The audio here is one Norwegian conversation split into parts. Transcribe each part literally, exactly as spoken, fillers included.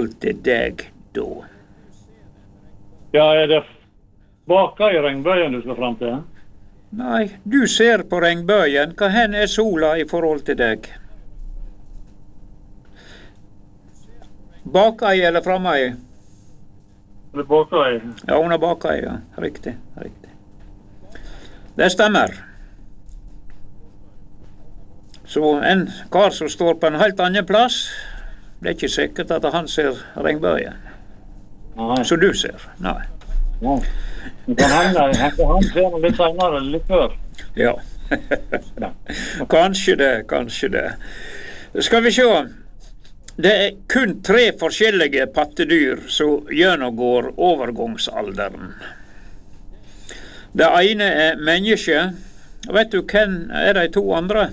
forhold til deg da? Ja, er det baka i regnbøyen du skal frem til? Nei, du ser på regnbøyen. Hva hen er sola i forhold til deg? Baka i eller framme i? Det er baka i. Ja, hun er baka i, ja. Riktig, riktig. Det stemmer. Så en kar som står på en helt annen plass, det er ikke sikkert at han ser regnbøyen. Nei. Så du ser, nei. Ja. Det kan hende, han ser den litt senere, litt før. Ja. Kanskje det, kanskje det. Skal vi se. Det er kun tre forskjellige pattedyr som gjennomgår overgangsalderen. Det ene er menneske. Vet du hvem er de to andre?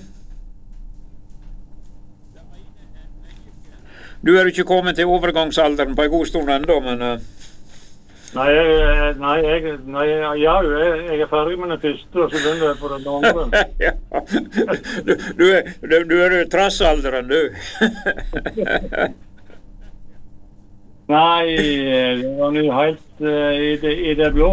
Du er jo ikke kommet til overgangsalderen på en god stund enda, men... Uh... Nei, jeg, nei, jeg, nei, ja, jeg, jeg er ferdig med den første, og så begynner jeg på den andre. Ja, du, du, er, du, du er jo trassalderen, du. Nei, det var nå helt uh, i, det, i det blå.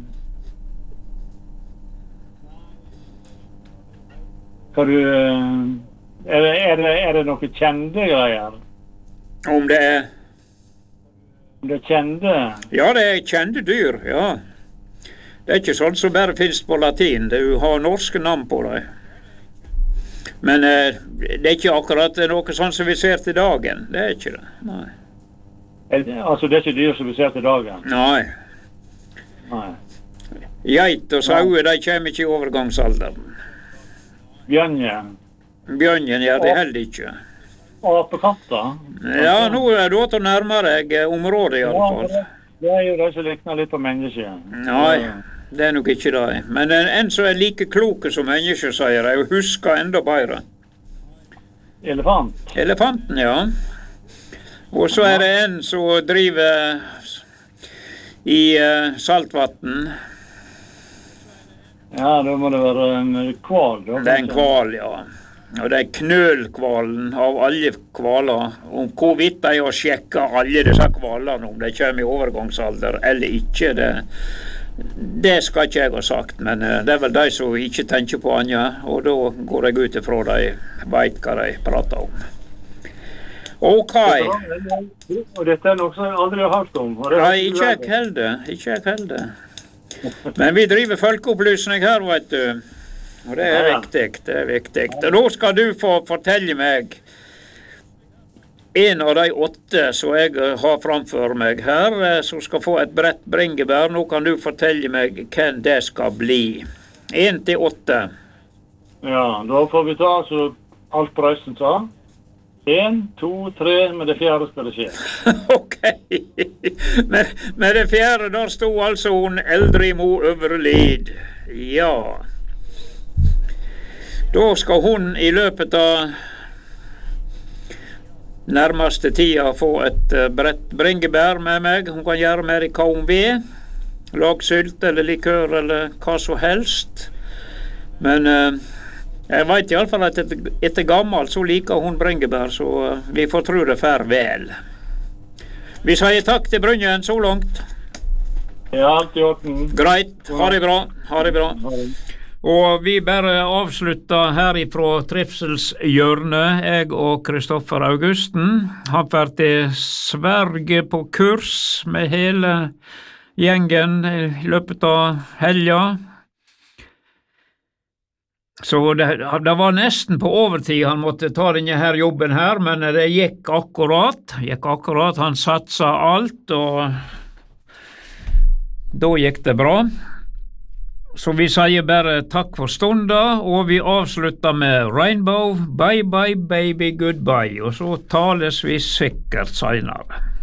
Hva du... Uh, er, det, er, det, er det noe kjente greier? Om det er... Om det er kjente? Ja, det er kjente dyr, ja. Det er ikke sånn som bare finnes på latin. Du har norske navn på dem. Men eh, det er ikke akkurat noe sånn som vi ser til dagen. Det er ikke det, nei. Er det, altså, det er ikke dyr som vi ser til dagen? Nei. Nei. Geit og sauer, de kommer ikke i overgangsalderen. Bjørnje? Bjørnjen, ja, det heller ikke. Apekatter? Ja, nå er du til nærmere deg området i alle fall. Ja, det er jo det som likner litt på mennesker. Nei, det er nok ikke det. Men en som er like kloke som mennesker, sier jeg, og husker enda bedre. Elefant? Elefanten, ja. Og så er det en som driver i uh, saltvatten. Ja, da må det være en kval. Da, det er en kval, ja. Og det er knølkvalen av alle kvaler. Om hvorvidt de har sjekket alle disse kvalene, om de kommer i overgangsalder eller ikke, det, det skal ikke jeg ha sagt. Men det er vel de som ikke tenker på annet, og da går jeg ut ifra de vet hva de prater om. Ok. Og dette er noe som jeg aldri har hørt om. Nei, ikke jeg heller, ikke jeg heller. Men vi driver folkeopplysning her, vet du. Og det er viktig, det er viktig. Og nå skal du få fortelle meg en av de åtte som jeg har framfor meg her, som skal få et brett bringebær. Nå kan du fortelle meg hvem det skal bli. En til åtte. Ja, da får vi ta så alt Prøysen sa. En, to, tre, med det fjerde skal det skje. Ok. Med, med det fjerde, der stod altså hun Eldrimo Øverlid. Ja. Da skal hun i løpet av nærmeste tida få et brett bringebær med meg. Hun kan gjøre med det hva hun vil. Lag sylt eller likør eller hva som helst. Men uh, jeg vet i alle fall at etter, etter gammel så liker hun bringebær, så uh, vi får tro det fer vel. Vi sier takk til Brynjen så langt. Ja, alt i orden. Greit. Ha det bra. Ha det bra. Ha det. Og vi bare avslutter her ifra Trivselshjørnet, jeg og Kristoffer Augusten. Han får til Sverige på kurs med hele gjengen i løpet av helga. Så det, det var nesten på overtid han måtte ta denne her jobben her, men det gikk akkurat. Gikk akkurat, han satsa alt, og da gikk det bra. Så vi sier bare takk for stunda, og vi avslutter med Rainbow, bye bye baby, goodbye, og så tales vi sikkert senere.